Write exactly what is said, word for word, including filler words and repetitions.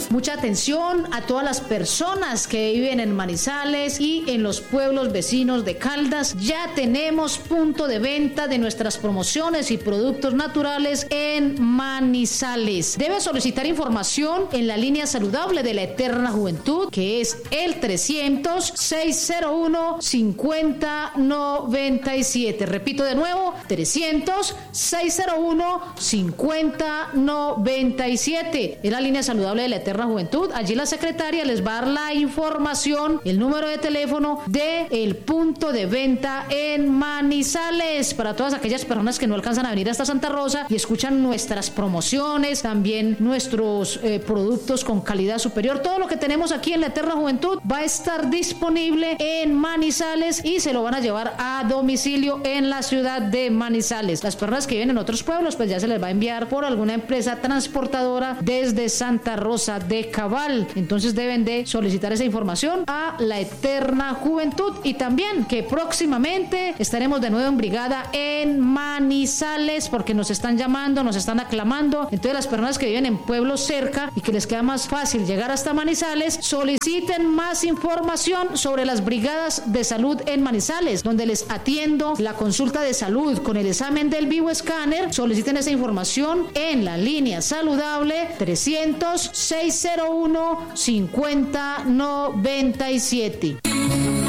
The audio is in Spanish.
Mucha atención a todas las personas que viven en Manizales y en los pueblos vecinos de Caldas. Ya tenemos punto de venta de nuestras promociones y productos naturales en Manizales. Debe solicitar información en la línea saludable de la Eterna Juventud, que es el trescientos, seiscientos uno, cincuenta noventa y siete. Repito de nuevo, trescientos, seiscientos uno, cincuenta noventa y siete. Es la línea saludable de la Eterna Juventud. Allí la secretaria les va a dar la información, el número de teléfono de el punto de venta en Manizales, para todas aquellas personas que no alcanzan a venir hasta Santa Rosa y escuchan nuestras promociones, también nuestros eh, productos con calidad superior. Todo lo que tenemos aquí en la Eterna Juventud va a estar disponible en Manizales y se lo van a llevar a domicilio en la ciudad de Manizales. Las personas que viven en otros pueblos, pues ya se les va a enviar por alguna empresa transportadora desde Santa Rosa de Cabal. Entonces deben de solicitar esa información a la Eterna Juventud, y también que próximamente estaremos de nuevo en brigada en Manizales, porque nos están llamando, nos están aclamando. Entonces las personas que viven en pueblos cerca y que les queda más fácil llegar hasta Manizales, soliciten más información sobre las brigadas de salud en Manizales, donde les atiendo la consulta de salud con el examen del Vivo Escáner. Soliciten esa información en la línea saludable trescientos, seiscientos uno, cincuenta noventa y siete.